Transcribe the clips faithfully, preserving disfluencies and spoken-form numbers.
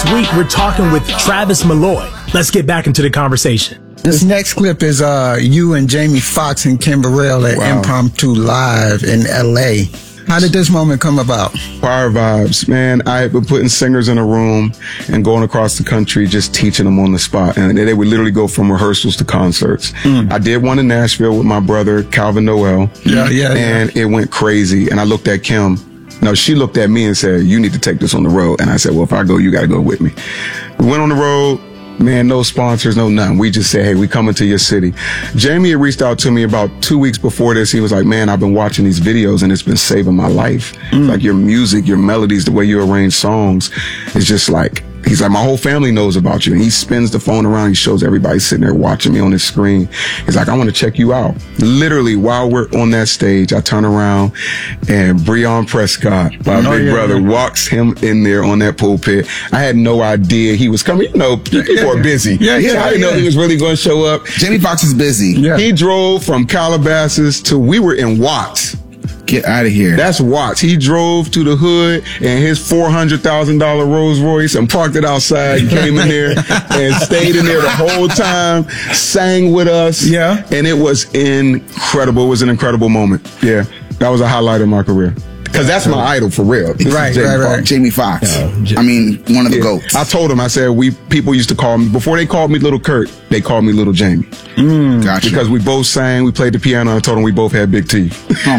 week, we're talking with Travis Malloy. Let's get back into the conversation. This next clip is uh, you and Jamie Foxx and Kim Burrell at Wow. Impromptu Live in L A. How did this moment come about? Choir vibes, man. I had been putting singers in a room and going across the country, just teaching them on the spot. And they would literally go from rehearsals to concerts. Mm. I did one in Nashville with my brother, Calvin Noel. Yeah, yeah, And yeah. it went crazy. And I looked at Kim. No, she looked at me and said, you need to take this on the road. And I said, well, if I go, you got to go with me. We went on the road. Man, no sponsors, no nothing. We just said, hey, we coming to your city. Jamie had reached out to me about two weeks before this. He was like, man, I've been watching these videos and it's been saving my life. Mm. Like your music, your melodies, the way you arrange songs is just like, he's like, my whole family knows about you. And he spins the phone around. He shows everybody sitting there watching me on his screen. He's like, I want to check you out. Literally, while we're on that stage, I turn around and Breon Prescott, my oh, big yeah, brother, yeah. walks him in there on that pulpit. I had no idea he was coming. You know, people yeah, are busy. Yeah, yeah. So I didn't yeah. know he was really going to show up. Jamie Foxx is busy. Yeah. He drove from Calabasas to, we were in Watts. Get out of here. That's Watts. He drove to the hood in his four hundred thousand dollars Rolls Royce and parked it outside, came in there and stayed in there the whole time, sang with us. Yeah. And it was incredible. It was an incredible moment. Yeah. That was a highlight of my career. Because that's my idol for real. This is Right, Jamie right, right. Foxx. Jamie Foxx. Yeah. I mean, one of the Yeah. goats. I told him, I said, we people used to call me, before they called me Little Kurt, they called me Little Jamie. Mm, gotcha. Because we both sang, we played the piano, and I told them we both had big teeth.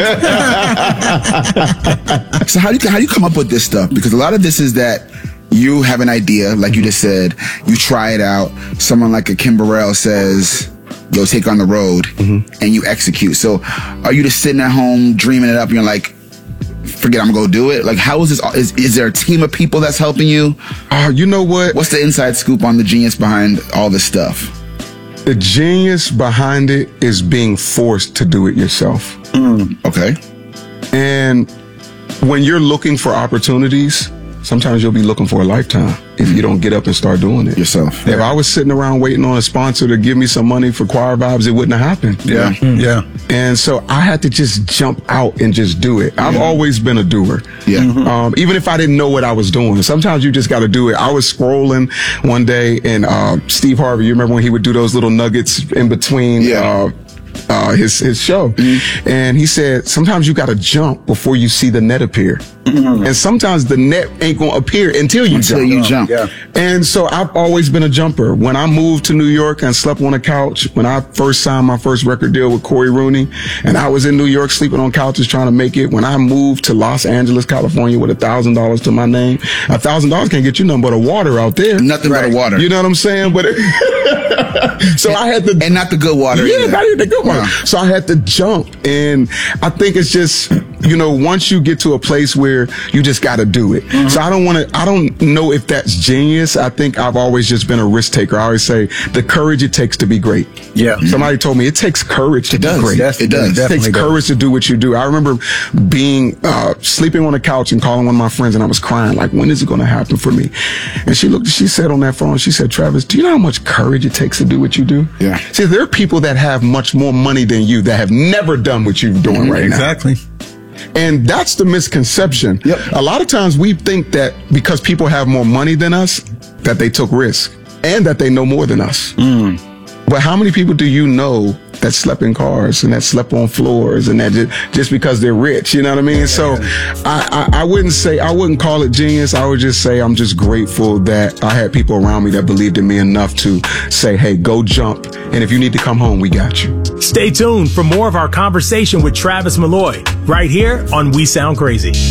So how do you how do you come up with this stuff? Because a lot of this is that you have an idea, like you just said, you try it out. Someone like a Kim Burrell says, "Yo, take on the road," mm-hmm. and you execute. So, are you just sitting at home dreaming it up? And you're like, "Forget, I'm gonna go do it." Like, how is this? Is is there a team of people that's helping you? Oh, you know what? What's the inside scoop on the genius behind all this stuff? The genius behind it is being forced to do it yourself. Mm, okay. And when you're looking for opportunities, sometimes you'll be looking for a lifetime if you don't get up and start doing it Yourself. If I was sitting around waiting on a sponsor to give me some money for Choir Vibes, it wouldn't have happened. Yeah. Mm, yeah. And so I had to just jump out and just do it. I've always been a doer. Yeah. Mm-hmm. Um, even if I didn't know what I was doing, sometimes you just got to do it. I was scrolling one day and uh, Steve Harvey, you remember when he would do those little nuggets in between Yeah. uh, uh, his, his show. Mm-hmm. And he said, sometimes you got to jump before you see the net appear. Mm-hmm. And sometimes the net ain't going to appear until you Until jump. you jump. Yeah. And so I've always been a jumper. When I moved to New York and slept on a couch, when I first signed my first record deal with Corey Rooney, and I was in New York sleeping on couches trying to make it, when I moved to Los Angeles, California with a thousand dollars to my name, a thousand dollars can't get you nothing but a water out there. Nothing but a water. You know what I'm saying? But it, so I had to, And not the good water. yeah, either. not even the good one. Wow. So I had to jump. And I think it's just, you know, once you get to a place where you just got to do it. Mm-hmm. So I don't want to, I don't know if that's genius. I think I've always just been a risk taker. I always say the courage it takes to be great. Yeah. Somebody told me it takes courage to It be does. great. It does. It takes Definitely courage to do what you do. I remember being, uh, sleeping on a couch and calling one of my friends and I was crying, like, when is it going to happen for me? And she looked, she said on that phone, she said, Travis, do you know how much courage it takes to do what you do? Yeah. See, there are people that have much more money than you that have never done what you're doing Mm-hmm. right Exactly. now. And that's the misconception. Yep. A lot of times we think that because people have more money than us, that they took risk and that they know more than us. Mm. But how many people do you know that slept in cars and that slept on floors and that just, just because they're rich, you know what I mean? So I, I, I wouldn't say, I wouldn't call it genius. I would just say I'm just grateful that I had people around me that believed in me enough to say, hey, go jump. And if you need to come home, we got you. Stay tuned for more of our conversation with Travis Malloy right here on We Sound Crazy.